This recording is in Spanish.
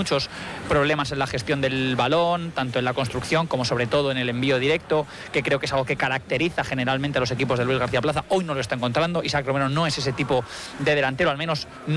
muchos problemas en la gestión del balón, tanto en la construcción como sobre todo en el envío directo, que creo que es algo que caracteriza generalmente a los equipos de Luis García Plaza. Hoy no lo está encontrando. Isaac Romero no es ese tipo de delantero, al menos no